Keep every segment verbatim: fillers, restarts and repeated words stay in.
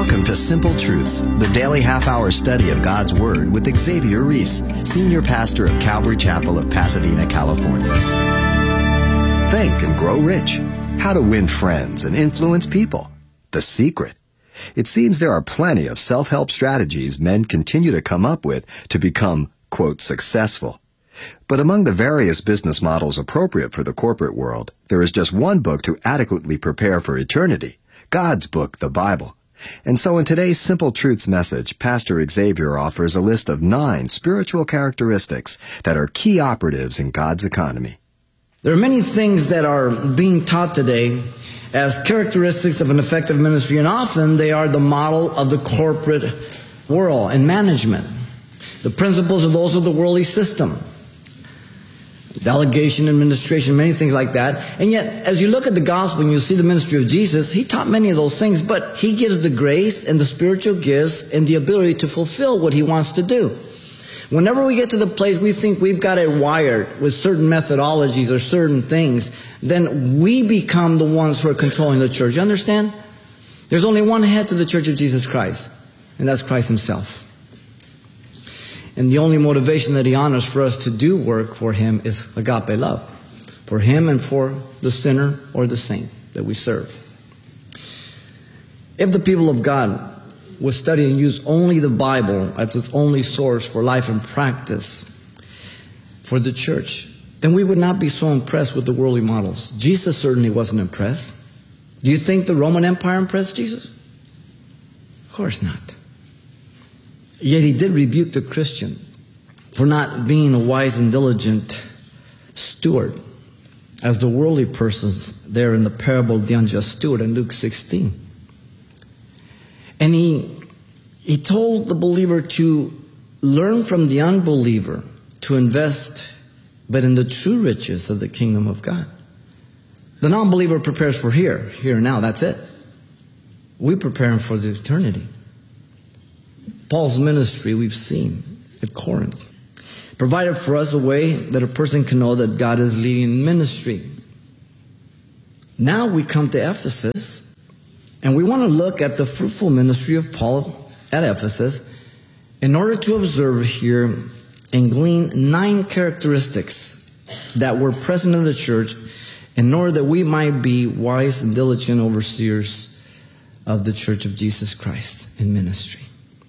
Welcome to Simple Truths, the daily half-hour study of God's Word with Xavier Reese, Senior Pastor of Calvary Chapel of Pasadena, California. Think and grow rich. How to win friends and influence people. The secret. It seems there are plenty of self-help strategies men continue to come up with to become, quote, successful. But among the various business models appropriate for the corporate world, there is just one book to adequately prepare for eternity, God's book, the Bible. And so in today's Simple Truths message, Pastor Xavier offers a list of nine spiritual characteristics that are key operatives in God's economy. There are many things that are being taught today as characteristics of an effective ministry, and often they are the model of the corporate world and management. The principles are those of the worldly system. Delegation, administration, many things like that. And yet, as you look at the gospel and you see the ministry of Jesus, he taught many of those things, but he gives the grace and the spiritual gifts and the ability to fulfill what he wants to do. Whenever we get to the place we think we've got it wired with certain methodologies or certain things, then we become the ones who are controlling the church. You understand? There's only one head to the Church of Jesus Christ, and that's Christ himself. And the only motivation that he honors for us to do work for him is agape love, for him and for the sinner or the saint that we serve. If the people of God would study and use only the Bible as its only source for life and practice for the church, then we would not be so impressed with the worldly models. Jesus certainly wasn't impressed. Do you think the Roman Empire impressed Jesus? Of course not. Yet he did rebuke the Christian for not being a wise and diligent steward, as the worldly persons there in the parable of the unjust steward in Luke sixteen. And he, he told the believer to learn from the unbeliever to invest, but in the true riches of the kingdom of God. The non-believer prepares for here, here and now, that's it. We prepare him for the eternity. Paul's ministry, we've seen at Corinth, provided for us a way that a person can know that God is leading ministry. Now we come to Ephesus, and we want to look at the fruitful ministry of Paul at Ephesus in order to observe here and glean nine characteristics that were present in the church in order that we might be wise and diligent overseers of the Church of Jesus Christ in ministry.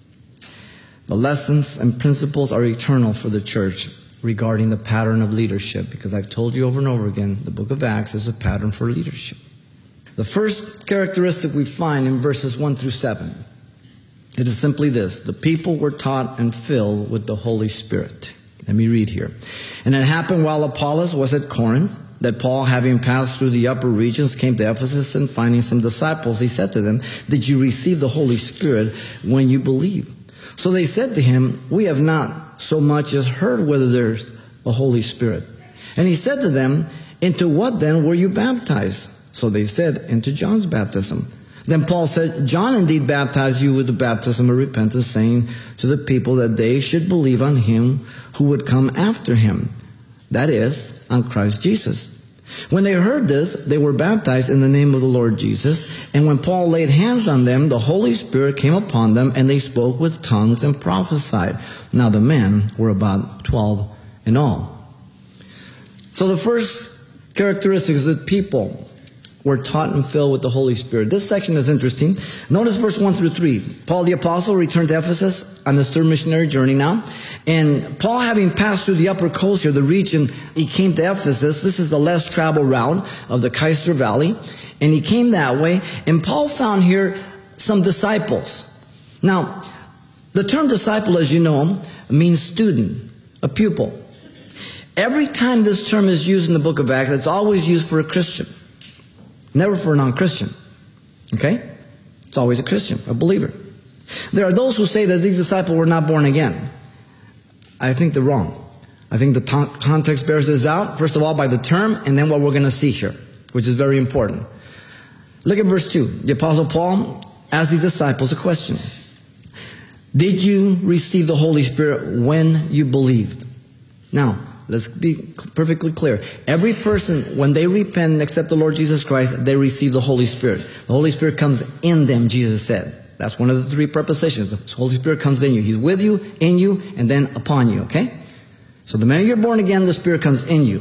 The lessons and principles are eternal for the church regarding the pattern of leadership, because I've told you over and over again, the book of Acts is a pattern for leadership. The first characteristic we find in verses one through seven, it is simply this: the people were taught and filled with the Holy Spirit. Let me read here. And it happened while Apollos was at Corinth, that Paul, having passed through the upper regions, came to Ephesus, and finding some disciples, he said to them, "Did you receive the Holy Spirit when you believed?" So they said to him, "We have not so much as heard whether there's a Holy Spirit." And he said to them, "Into what then were you baptized?" So they said, "Into John's baptism." Then Paul said, "John indeed baptized you with the baptism of repentance, saying to the people that they should believe on him who would come after him, that is, on Christ Jesus." When they heard this, they were baptized in the name of the Lord Jesus. And when Paul laid hands on them, the Holy Spirit came upon them, and they spoke with tongues and prophesied. Now the men were about twelve in all. So the first characteristic is that people were taught and filled with the Holy Spirit. This section is interesting. Notice verse one through three. Paul the apostle returned to Ephesus on his third missionary journey now. And Paul, having passed through the upper coast here, the region, he came to Ephesus. This is the less traveled route of the Kaiser Valley. And he came that way. And Paul found here some disciples. Now, the term disciple, as you know, means student, a pupil. Every time this term is used in the book of Acts, it's always used for a Christian. Never for a non-Christian. Okay? It's always a Christian, a believer. There are those who say that these disciples were not born again. I think they're wrong. I think the t- context bears this out, first of all, by the term, and then what we're going to see here, which is very important. Look at verse two. The Apostle Paul asked these disciples a question. Did you receive the Holy Spirit when you believed? Now, let's be perfectly clear. Every person, when they repent and accept the Lord Jesus Christ, they receive the Holy Spirit. The Holy Spirit comes in them, Jesus said. That's one of the three prepositions. The Holy Spirit comes in you. He's with you, in you, and then upon you, okay? So the minute you're born again, the Spirit comes in you.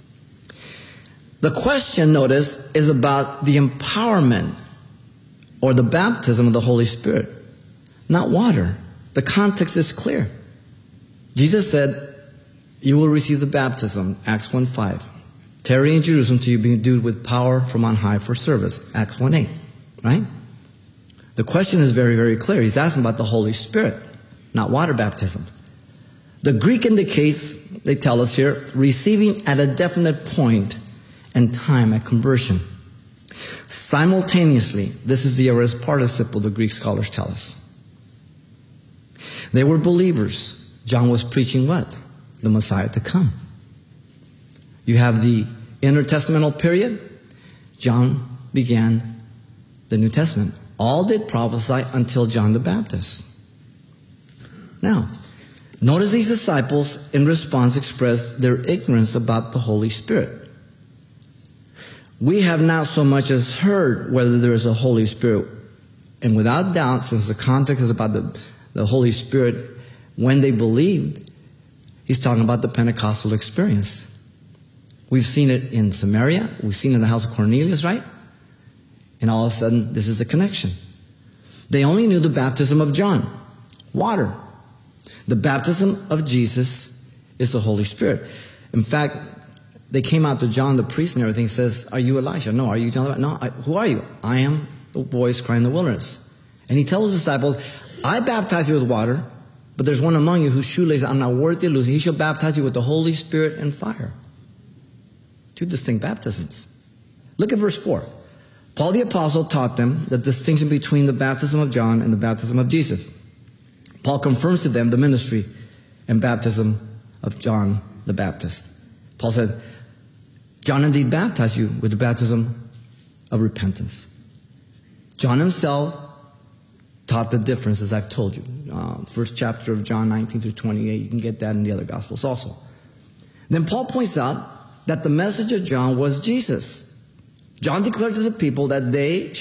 The question, notice, is about the empowerment or the baptism of the Holy Spirit, not water. The context is clear. Jesus said, you will receive the baptism, Acts one five. Tarry in Jerusalem till you be endued with power from on high for service, Acts one eight, right? The question is very, very clear. He's asking about the Holy Spirit, not water baptism. The Greek indicates, they tell us here, receiving at a definite point and time at conversion. Simultaneously, this is the aorist participle, the Greek scholars tell us. They were believers. John was preaching what? The Messiah to come. You have the intertestamental period. John began the New Testament. All did prophesy until John the Baptist. Now, notice these disciples in response expressed their ignorance about the Holy Spirit. We have not so much as heard whether there is a Holy Spirit. And without doubt, since the context is about the, the Holy Spirit, when they believed, he's talking about the Pentecostal experience. We've seen it in Samaria. We've seen it in the house of Cornelius, right? And all of a sudden, this is the connection. They only knew the baptism of John, water. The baptism of Jesus is the Holy Spirit. In fact, they came out to John the priest and everything, says, are you Elijah? No. Are you John? No. I, who are you? I am the voice crying in the wilderness. And he tells his disciples, I baptize you with water, but there's one among you whose shoelace I'm not worthy to loose. He shall baptize you with the Holy Spirit and fire. Two distinct baptisms. Look at verse four. Paul the apostle taught them the distinction between the baptism of John and the baptism of Jesus. Paul confirms to them the ministry and baptism of John the Baptist. Paul said, John indeed baptized you with the baptism of repentance. John himself taught the difference, as I've told you. Uh, first chapter of John nineteen through twenty-eight. You can get that in the other Gospels also. Then Paul points out that the message of John was Jesus. John declared to the people that they